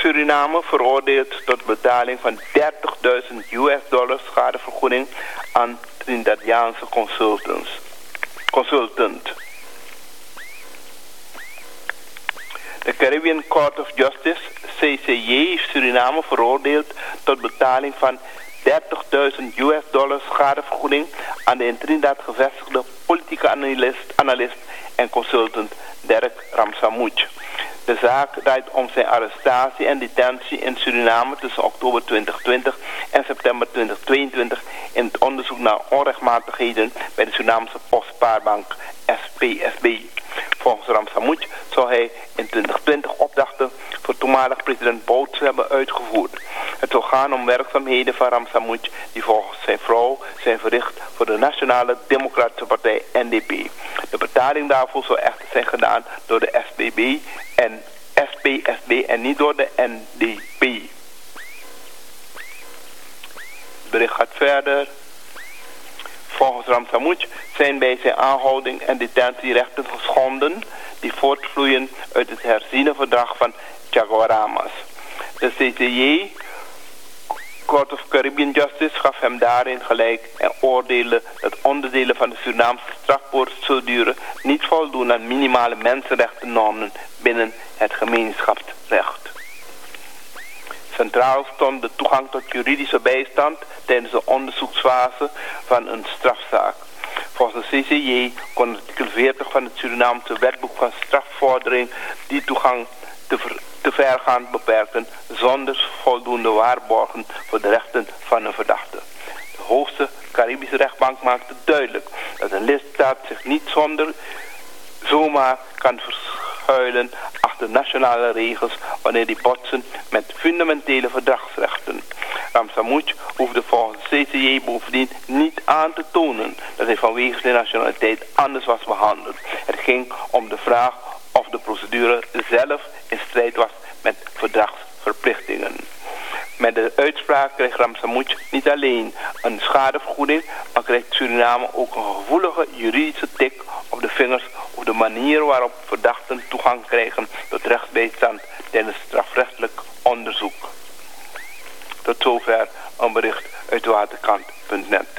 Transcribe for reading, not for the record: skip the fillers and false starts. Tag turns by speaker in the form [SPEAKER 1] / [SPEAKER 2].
[SPEAKER 1] Suriname veroordeeld tot betaling van $30.000 schadevergoeding aan Trinidadiaanse consultant. De Caribbean Court of Justice, CCJ, heeft Suriname veroordeeld tot betaling van $30.000 schadevergoeding aan de in Trinidad gevestigde politieke analist en consultant Derek Ramsamouch. De zaak draait om zijn arrestatie en detentie in Suriname tussen oktober 2020 en september 2022 in het onderzoek naar onrechtmatigheden bij de Surinaamse Postspaarbank SPSB. Volgens Ramsamouch zou hij in 2020 opdrachten voor toenmalig president Bouts hebben uitgevoerd. Het zou gaan om werkzaamheden van Ramsamouch die volgens zijn vrouw zijn verricht voor de Nationale Democratische Partij NDP. De betaling daarvoor zou echter zijn gedaan door de SPSB en niet door de NDP. Het bericht gaat verder. Volgens Ramsamouch zijn bij zijn aanhouding en detentie rechten geschonden die voortvloeien uit het herziene verdrag van Chaguaramas. De CCJ, Court of Caribbean Justice, gaf hem daarin gelijk en oordeelde dat onderdelen van de Surinaamse strafprocedure niet voldoen aan minimale mensenrechtennormen binnen het gemeenschapsrecht. Centraal stond de toegang tot juridische bijstand tijdens de onderzoeksfase van een strafzaak. Volgens de CCJ kon artikel 40 van het Surinaamse wetboek van strafvordering die toegang te vergaand beperken zonder voldoende waarborgen voor de rechten van een verdachte. De hoogste Caribische rechtbank maakte duidelijk dat een lidstaat zich niet zomaar kan verschuilen achter nationale regels wanneer die botsen met fundamentele verdragsrechten. Ramsamouch hoefde volgens de CCJ bovendien niet aan te tonen dat hij vanwege zijn nationaliteit anders was behandeld. Het ging om de vraag of de procedure zelf in strijd was met verdragsverplichtingen. Met de uitspraak kreeg Ramsamouch niet alleen een schadevergoeding, maar kreeg Suriname ook een gevoelige juridische tik op de vingers over de manier waarop verdachten toegang krijgen tot rechtsbijstand tijdens strafrechtelijk onderzoek. Tot zover een bericht uit waterkant.net.